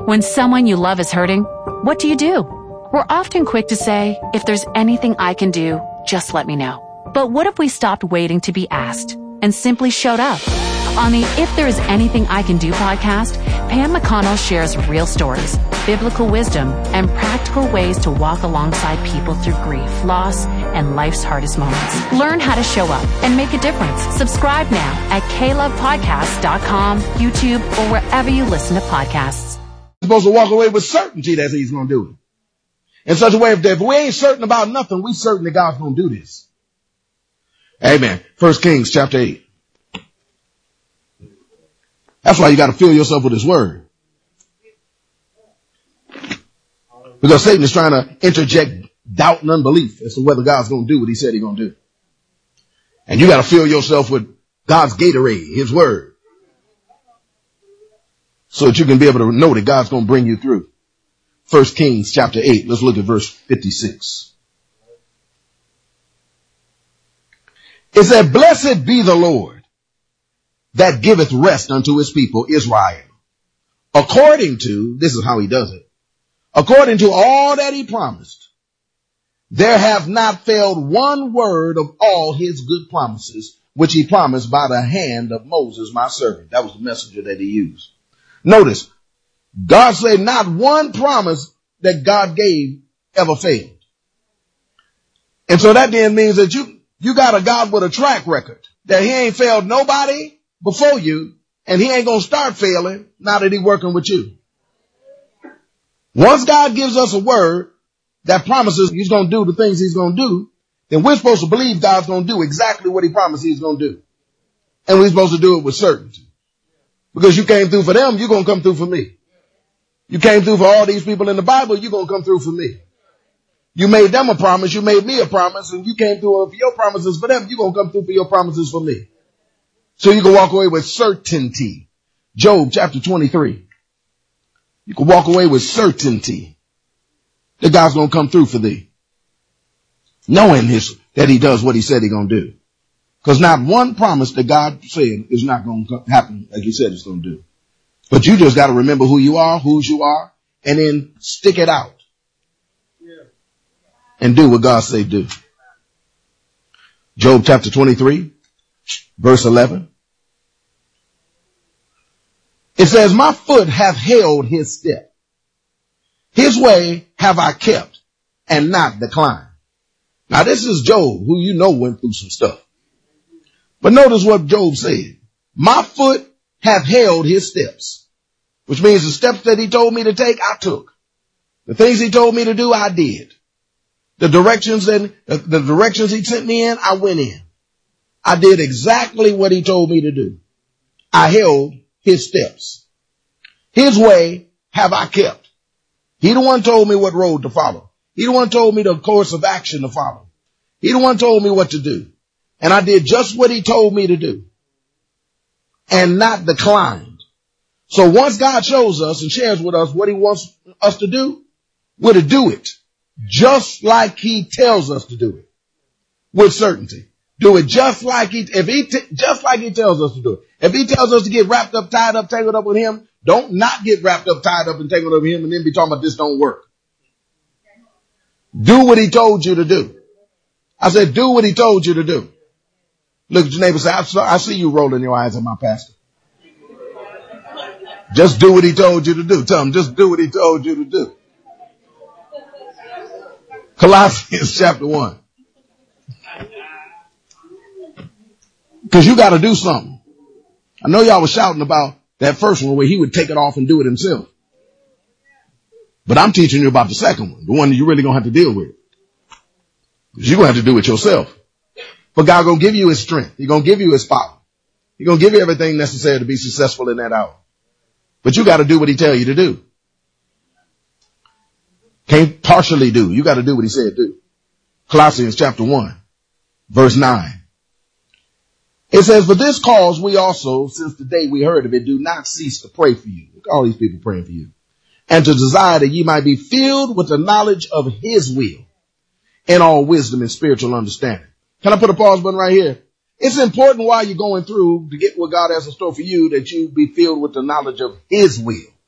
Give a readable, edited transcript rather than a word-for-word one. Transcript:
When someone you love is hurting, what do? We're often quick to say, if there's anything I can do, just let me know. But what if we stopped waiting to be asked and simply showed up? On the If There Is Anything I Can Do podcast, Pam McConnell shares real stories, biblical wisdom, and practical ways to walk alongside people through grief, loss, and life's hardest moments. Learn how to show up and make a difference. Subscribe now at KLovePodcasts.com, YouTube, or wherever you listen to podcasts. We're supposed to walk away with certainty that he's going to do it. In such a way, if we ain't certain about nothing, we certain that God's going to do this. Amen. 1 Kings chapter 8. That's why you got to fill yourself with his word. Because Satan is trying to interject doubt and unbelief as to whether God's going to do what he said he's going to do. And you got to fill yourself with God's Gatorade, his word, so that you can be able to know that God's going to bring you through. 1 Kings chapter 8. Let's look at verse 56. It said, "Blessed be the Lord that giveth rest unto his people Israel, according to," this is how he does it, "according to all that he promised. There have not failed one word of all his good promises, which he promised by the hand of Moses, my servant." That was the messenger that he used. Notice, God said not one promise that God gave ever failed. And so that then means that you got a God with a track record, that he ain't failed nobody before you, and he ain't going to start failing now that he's working with you. Once God gives us a word that promises he's going to do the things he's going to do, then we're supposed to believe God's going to do exactly what he promised he's going to do. And we're supposed to do it with certainty. Because you came through for them, you're going to come through for me. You came through for all these people in the Bible, you're going to come through for me. You made them a promise, you made me a promise, and you came through for your promises for them, you're going to come through for your promises for me. So you can walk away with certainty. Job chapter 23. You can walk away with certainty that God's going to come through for thee. Knowing that he does what he said he's going to do. Because not one promise that God said is not going to happen like he said it's going to do. But you just got to remember who you are, whose you are, and then stick it out. And do what God say do. Job chapter 23, verse 11. It says, "My foot hath held his step. His way have I kept and not declined." Now this is Job, who you know went through some stuff. But notice what Job said. My foot hath held his steps, which means the steps that he told me to take, I took. The things he told me to do, I did. The directions he sent me in, I went in. I did exactly what he told me to do. I held his steps. His way have I kept. He the one told me what road to follow. He the one told me the course of action to follow. He the one told me what to do. And I did just what he told me to do. And not declined. So once God shows us and shares with us what he wants us to do, we're to do it. Just like he tells us to do it. With certainty. Do it just like he tells us to do it. If he tells us to get wrapped up, tied up, tangled up with him, don't not get wrapped up, tied up, and tangled up with him and then be talking about this don't work. Do what he told you to do. I said, do what he told you to do. Look at your neighbor and say, I see you rolling your eyes at my pastor. Just do what he told you to do. Tell him, just do what he told you to do. Colossians chapter 1. Because you got to do something. I know y'all was shouting about that first one where he would take it off and do it himself. But I'm teaching you about the second one, the one that you're really going to have to deal with. Because you're going to have to do it yourself. But God going to give you his strength. He's going to give you his power. He's going to give you everything necessary to be successful in that hour. But you got to do what he tell you to do. Can't partially do. You got to do what he said do. Colossians chapter 1, verse 9. It says, "For this cause we also, since the day we heard of it, do not cease to pray for you." Look at all these people praying for you. "And to desire that ye might be filled with the knowledge of his will and all wisdom and spiritual understanding." Can I put a pause button right here? It's important while you're going through to get what God has in store for you that you be filled with the knowledge of his will.